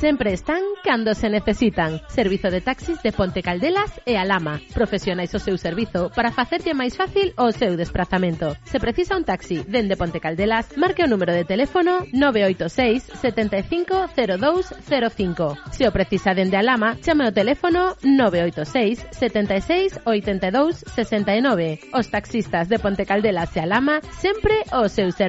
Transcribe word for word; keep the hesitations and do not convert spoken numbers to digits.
sempre están cando se necesitan. Servizo de taxis de Ponte Caldelas e Alhama. Profesionais o seu servizo para facerlle máis fácil o seu desplazamento. Se precisa un taxi dende Ponte Caldelas, marque o número de teléfono nove oito seis sete cinco cero dous cero cinco. Se o precisa dende Alhama, chame o teléfono nove oito seis sete seis oito dous seis nove. Os taxistas de Ponte Caldelas e Alhama sempre o seu servizo.